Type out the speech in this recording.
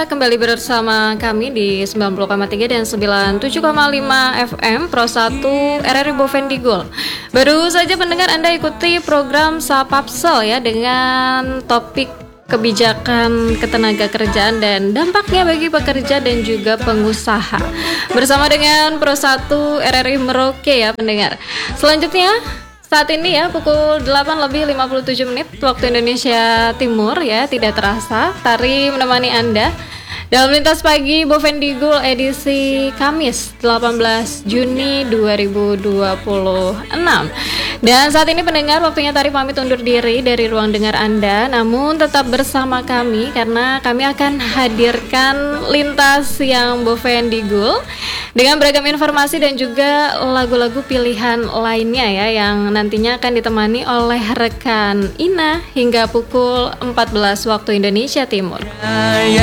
kembali bersama kami di 90,3 dan 97,5 FM Pro 1 RRI Bovendigul. Baru saja pendengar Anda ikuti program Sapapsel ya dengan topik kebijakan ketenaga kerjaan dan dampaknya bagi pekerja dan juga pengusaha. Bersama dengan Pro 1 RRI Merauke ya pendengar. Selanjutnya saat ini ya pukul 8:57 waktu Indonesia Timur ya, tidak terasa Tari menemani Anda dalam Lintas Pagi Bovendigul edisi Kamis 18 Juni 2026. Dan saat ini pendengar waktunya Tari pamit undur diri dari ruang dengar Anda, namun tetap bersama kami karena kami akan hadirkan Lintas yang Bovendigul dengan beragam informasi dan juga lagu-lagu pilihan lainnya ya, yang nantinya akan ditemani oleh rekan Ina hingga pukul 14 waktu Indonesia Timur.